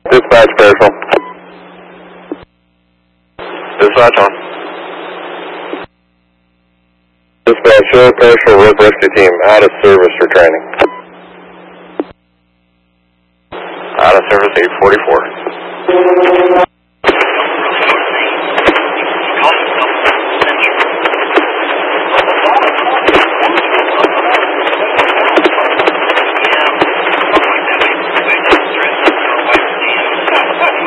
Dispatch partial. Dispatch on. Dispatch, show partial rope rescue team out of service for training. Out of service 844.